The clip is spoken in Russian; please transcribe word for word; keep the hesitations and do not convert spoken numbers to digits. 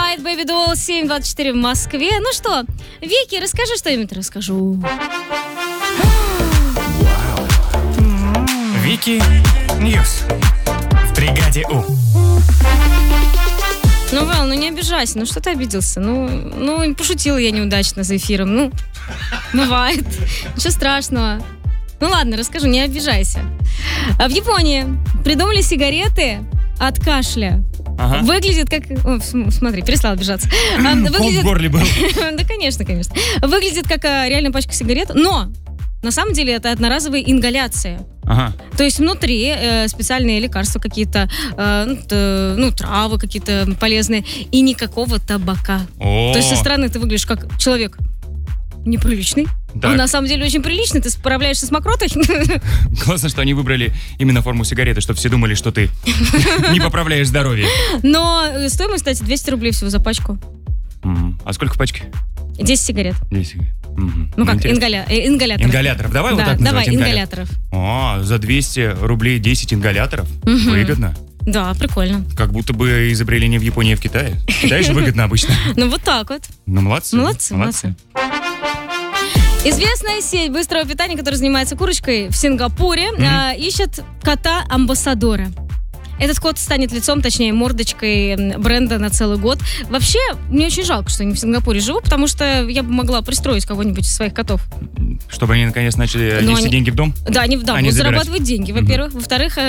White Baby Doll, семь двадцать четыре в Москве. Ну что, Вики, расскажи что-нибудь. Расскажу. Вики Ньюс в бригаде У. Ну, Вэл, ну не обижайся, ну что ты обиделся? Ну, ну пошутила я неудачно за эфиром, ну, бывает, ничего страшного. Ну ладно, расскажу, не обижайся. А в Японии придумали сигареты от кашля. Ага. Выглядит как... О, смотри, перестала обижаться. Выглядит... в горле был. Да, конечно, конечно. Выглядит как реально пачка сигарет, но на самом деле это одноразовые ингаляции. Ага. То есть внутри э, специальные лекарства какие-то, э, э, ну, травы какие-то полезные, и никакого табака. О-о-о. То есть со стороны ты выглядишь как человек неприличный. А на самом деле очень приличный, ты справляешься с мокротой. Классно, что они выбрали именно форму сигареты, чтобы все думали, что ты не поправляешь здоровье. Но стоимость, кстати, двести рублей всего за пачку. А сколько в пачке? десять сигарет. десять сигарет. Угу. Ну как, ингаля... э, ингаляторов. Ингаляторов. Давай да, вот так давай, называть. ингаляторов. О, за двести рублей десять ингаляторов? Угу. Выгодно. Да, прикольно. Как будто бы изобрели не в Японии, а в Китае. В Китае же выгодно обычно. Ну вот так вот. Ну молодцы. Молодцы, молодцы. Известная сеть быстрого питания, которая занимается курочкой в Сингапуре, mm-hmm. э, ищет кота-амбассадора. Этот кот станет лицом, точнее, мордочкой бренда на целый год. Вообще, мне очень жалко, что я не в Сингапуре живу, потому что я бы могла пристроить кого-нибудь из своих котов. Чтобы они, наконец, начали нести они... деньги в дом? Да, они в дом. Они зарабатывать деньги, во-первых. Mm-hmm. Во-вторых,